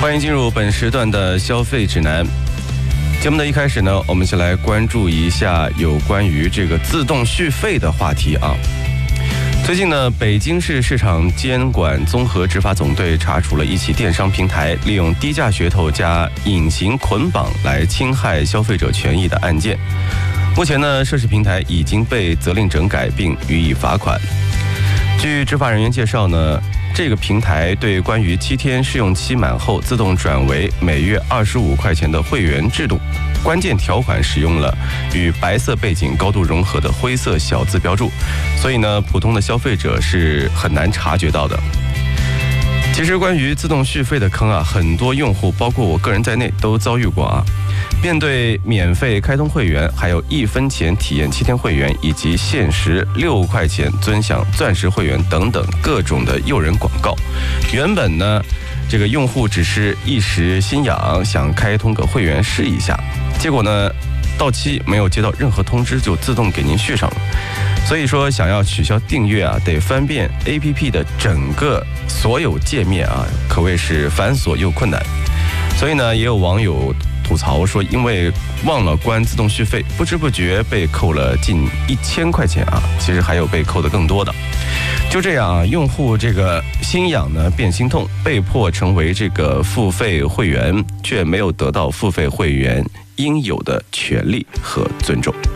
欢迎进入本时段的消费指南。节目的一开始呢，我们先来关注一下有关于这个自动续费的话题啊。最近呢，北京市市场监管综合执法总队查处了一起电商平台利用低价噱头加隐形捆绑来侵害消费者权益的案件。目前呢，涉事平台已经被责令整改并予以罚款。据执法人员介绍呢，这个平台对关于7天试用期满后自动转为每月25块钱的会员制度，关键条款使用了与白色背景高度融合的灰色小字标注，所以呢，普通的消费者是很难察觉到的。其实关于自动续费的坑啊，很多用户包括我个人在内都遭遇过啊。面对免费开通会员，还有1分钱体验7天会员，以及限时6块钱尊享钻石会员等等各种的诱人广告，原本呢，这个用户只是一时心痒，想开通个会员试一下，结果呢，到期没有接到任何通知就自动给您续上了。所以说，想要取消订阅啊，得翻遍 APP 的整个所有界面啊，可谓是繁琐又困难。所以呢，也有网友吐槽说，因为忘了关自动续费，不知不觉被扣了近1000块钱啊！其实还有被扣的更多的。就这样啊，用户这个心痒呢变心痛，被迫成为这个付费会员，却没有得到付费会员应有的权利和尊重。